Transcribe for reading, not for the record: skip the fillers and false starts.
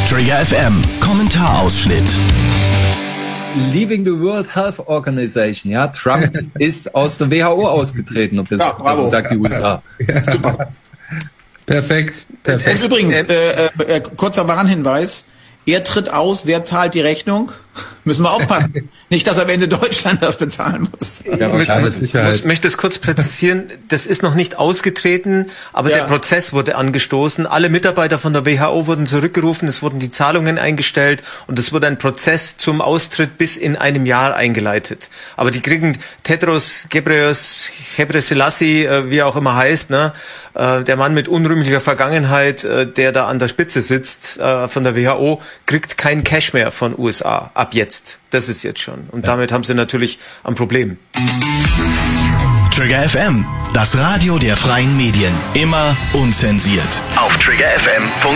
Trigger FM Kommentarausschnitt. Leaving the World Health Organization. Ja, Trump ist aus der WHO ausgetreten, ob das, das sagt die USA. Ja, super. Perfekt. Und übrigens, kurzer Warnhinweis. Er tritt aus, wer zahlt die Rechnung? Müssen wir aufpassen. Nicht, dass am Ende Deutschland das bezahlen muss. Ich möchte es kurz präzisieren. Das ist noch nicht ausgetreten, aber der Prozess wurde angestoßen. Alle Mitarbeiter von der WHO wurden zurückgerufen, es wurden die Zahlungen eingestellt und es wurde ein Prozess zum Austritt bis in einem Jahr eingeleitet. Aber die kriegen Tedros Ghebreyesus, wie er auch immer heißt, ne? Der Mann mit unrühmlicher Vergangenheit, der da an der Spitze sitzt von der WHO, kriegt kein Cash mehr von USA ab jetzt. Das ist jetzt schon. Und damit haben sie natürlich ein Problem. Trigger FM, das Radio der freien Medien. Immer unzensiert. Auf triggerfm.de